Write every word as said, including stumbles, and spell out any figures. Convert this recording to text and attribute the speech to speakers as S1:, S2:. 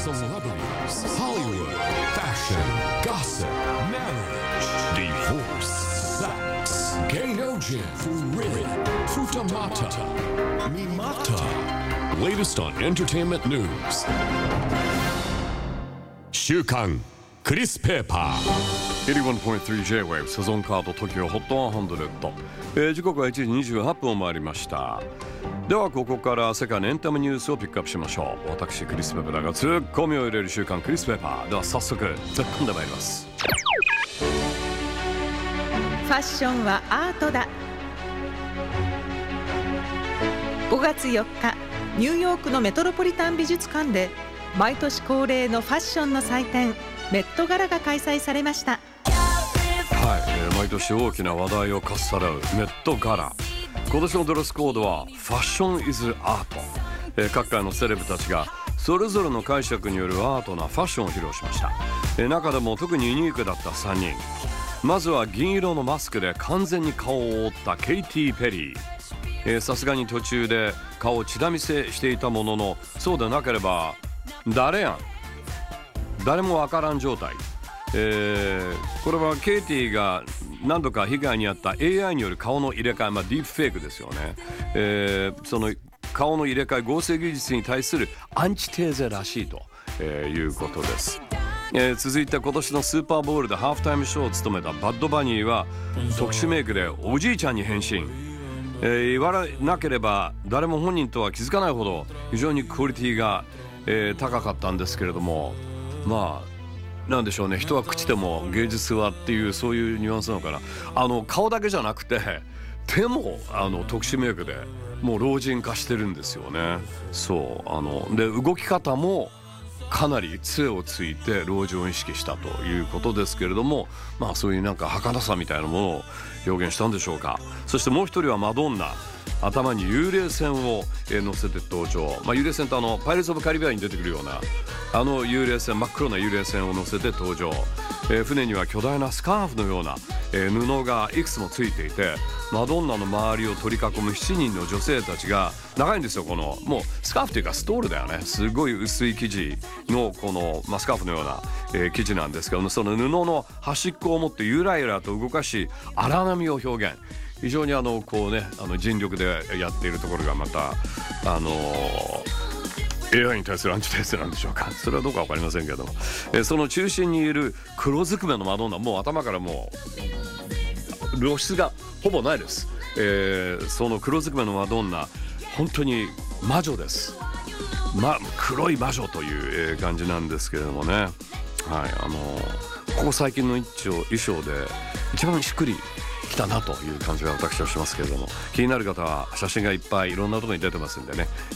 S1: Celebrities, Hollywood, fashion, gossip, marriage, divorce, sex, Gaynojin, Furin, Futamata, Mimata. Latest on entertainment news. 週刊クリスペーパー
S2: エイティワンポイントスリージェイウェーブ セゾンカード トキオ ホットハンドレッド、えー、時刻はいちじにじゅうはっぷんを回りました。ではここから世界のエンタメニュースをピックアップしましょう。私クリス・ペプラがツッコミを入れる週刊クリス・ペーパーでは早速突っ込んでまいります。
S3: ファッションはアートだ。ごがつよっか、ニューヨークのメトロポリタン美術館で毎年恒例のファッションの祭典メットガラが開催されました。
S2: はい、えー、毎年大きな話題をかっさらうメットガラ。今年のドレスコードはファッションイズアート、えー、各界のセレブたちがそれぞれの解釈によるアートなファッションを披露しました。えー、中でも特にユニークだったさんにん。まずは銀色のマスクで完全に顔を覆ったケイティ・ペリー。さすがに途中で顔を血だ見せしていたものの、そうでなければ誰やん誰もわからん状態。えー、これはケイティが何度か被害に遭った エーアイ による顔の入れ替え、まあ、ディープフェイクですよね。えー、その顔の入れ替え合成技術に対するアンチテーゼらしいと、えー、いうことです。えー、続いて今年のスーパーボウルでハーフタイムショーを務めたバッドバニーは特殊メイクでおじいちゃんに変身。えー、言わなければ誰も本人とは気づかないほど非常にクオリティが、えー、高かったんですけれども、まあなんでしょうね、人は朽ちても芸術はっていうそういうニュアンスなのかな。あの顔だけじゃなくて手もあの特殊メイクでもう老人化してるんですよね。そうあので動き方もかなり杖をついて老人を意識したということですけれども、まあそういうなんか儚さみたいなものを表現したんでしょうか。そしてもう一人はマドンナ。頭に幽霊船を乗せて登場。まあ、幽霊船とあのパイレーツ・オブ・カリビアンに出てくるようなあの幽霊船、真っ黒な幽霊船を乗せて登場。えー、船には巨大なスカーフのような、えー、布がいくつもついていて、マドンナの周りを取り囲むしちにんの女性たちが長いんですよ。このもうスカーフというかストールだよね。すごい薄い生地のこの、まあ、スカーフのような、えー、生地なんですけども、その布の端っこを持ってゆらゆらと動かし荒波を表現。非常にあのこうね、あの尽力でやっているところがまたあのー、エーアイ に対するアンチテーゼなんでしょうか。それはどうか分かりませんけども、えー、その中心にいる黒ずくめのマドンナ、もう頭からもう露出がほぼないです。えー、その黒ずくめのマドンナ、本当に魔女です。ま、黒い魔女という感じなんですけれどもね。はい、あのー、ここ最近の一丁衣装で一番しっくり来たなという感じが私はしますけれども、気になる方は写真がいっぱいいろんなところに出てますんでね、